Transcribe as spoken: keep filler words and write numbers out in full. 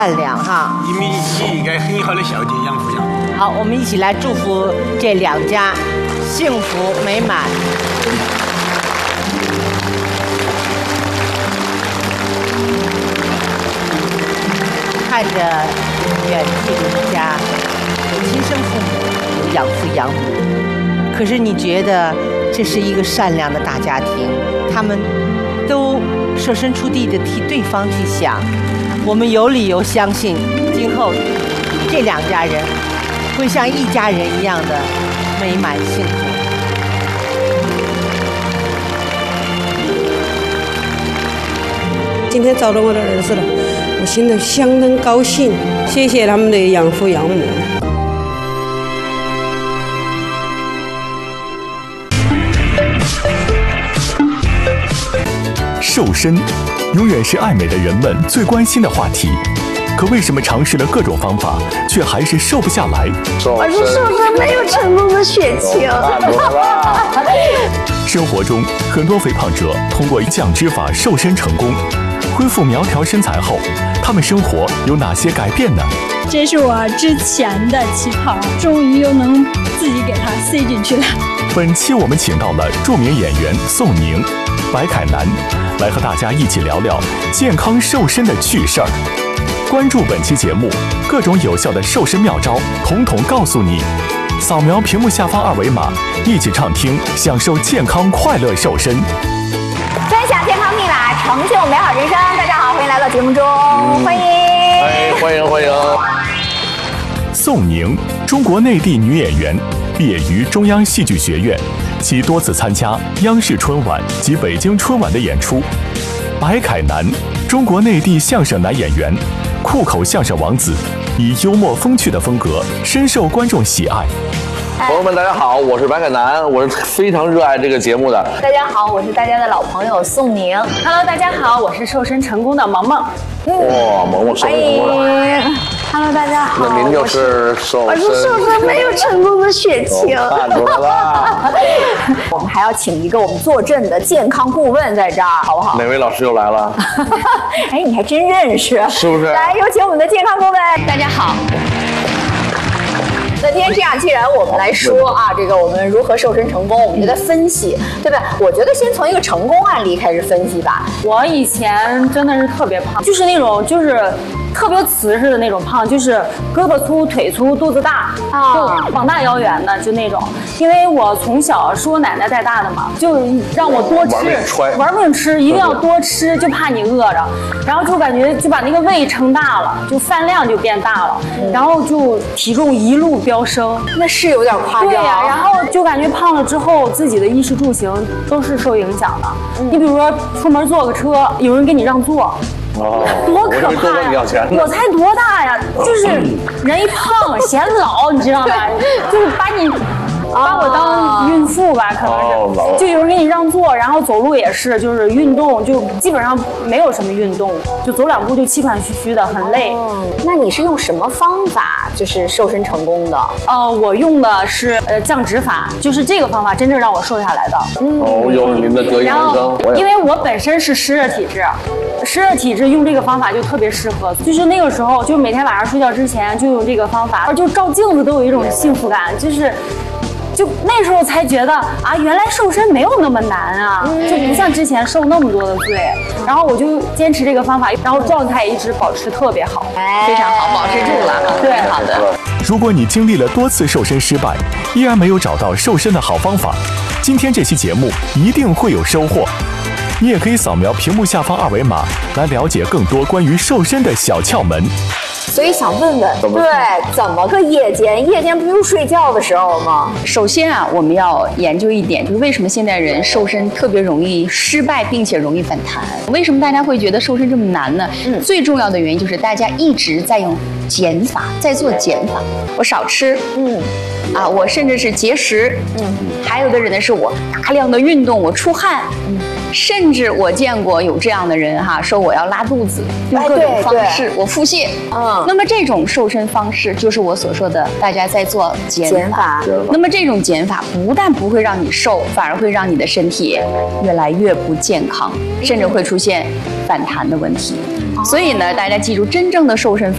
善良哈。 你们一起一个很好的孝敬养父养母。 好，我们一起来祝福这两家幸福美满。看着远近邻家，有亲生父母，有养父养母，可是你觉得这是一个善良的大家庭，他们都设身处地的替对方去想。我们有理由相信，今后这两家人会像一家人一样的美满幸福。 今天找到我的儿子了，我心里相当高兴，谢谢他们的养父养母。 瘦身永远是爱美的人们最关心的话题，可为什么尝试了各种方法，却还是瘦不下来？ 我是瘦身没有成功的血清。 生活中，很多肥胖者通过降脂法瘦身成功，恢复苗条身材后，他们生活有哪些改变呢？ 这是我之前的旗袍，终于又能自己给它塞进去了。 本期我们请到了著名演员宋宁、白凯南，来和大家一起聊聊健康瘦身的趣事儿。关注本期节目，各种有效的瘦身妙招，统统告诉你。扫描屏幕下方二维码，一起畅听，享受健康快乐瘦身。 分享健康密码，成就美好人生。大家好，欢迎来到节目中，嗯、欢迎， 哎，欢迎欢迎。 宋宁，中国内地女演员，毕业于中央戏剧学院，其多次参加央视春晚及北京春晚的演出。白凯南，中国内地相声男演员，酷口相声王子，以幽默风趣的风格深受观众喜爱。 朋友们，大家好，我是白凯南，我是非常热爱这个节目的。 大家好，我是大家的老朋友宋宁。 Hello， 大家好，我是瘦身成功的萌萌。 哇，萌萌瘦身成功了。 Hello， 大家好。 那您就是瘦身， 我是瘦身没有成功的血清。 看出来了。 我们还要请一个我们坐镇的健康顾问在这儿，好不好？ 哪位老师又来了？ 哎，你还真认识， 是不是？ 来，有请我们的健康顾问。大家好。那今天这样，既然我们来说啊，这个我们如何瘦身成功，我们就在分析，对吧？我觉得先从一个成功案例开始分析吧。 我以前真的是特别胖，就是那种就是特别瓷实的那种胖，就是胳膊粗、腿粗、肚子大，就膀大腰圆的，就那种。因为我从小是我奶奶带大的嘛，就让我多吃，玩命吃，一定要多吃，就怕你饿着。然后就感觉就把那个胃撑大了，就饭量就变大了，然后就体重一路飙升。 那是有点夸张。 对呀、啊，然后就感觉胖了之后，自己的衣食住行都是受影响的。嗯、你比如说出门坐个车，有人给你让座。 哦， 多可怕呀！我才多大呀？就是人一胖显老，你知道吗？就是把你把我当孕妇吧，可能是。就有人给你让座，然后走路也是，就是运动就基本上没有什么运动，就走两步就气喘吁吁的，很累。 嗯，那你是用什么方法就是瘦身成功的？ 呃，我用的是呃降脂法，就是这个方法真正让我瘦下来的。 嗯，哦，有您的得意人生。 因为我本身是湿热体质。湿热体质用这个方法就特别适合，就是那个时候，就每天晚上睡觉之前就用这个方法，就照镜子都有一种幸福感，就是，就那时候才觉得啊，原来瘦身没有那么难啊，就不像之前受那么多的罪。然后我就坚持这个方法，然后状态一直保持特别好， 非常好，保持住了。 对， 好的。 如果你经历了多次瘦身失败，依然没有找到瘦身的好方法，今天这期节目一定会有收获。你也可以扫描屏幕下方二维码来了解更多关于瘦身的小窍门。 所以想问问，对，怎么个夜间？夜间不用睡觉的时候吗？ 首先啊，我们要研究一点，就是为什么现代人瘦身特别容易失败，并且容易反弹？为什么大家会觉得瘦身这么难呢？嗯，最重要的原因就是大家一直在用减法，在做减法。我少吃，嗯。啊，我甚至是节食，嗯，还有的人呢是我大量的运动，我出汗，嗯，甚至我见过有这样的人哈，说我要拉肚子，用各种方式，我腹泻，嗯，那么这种瘦身方式就是我所说的大家在做减法，那么这种减法不但不会让你瘦，反而会让你的身体越来越不健康，甚至会出现反弹的问题。所以呢，大家记住，真正的瘦身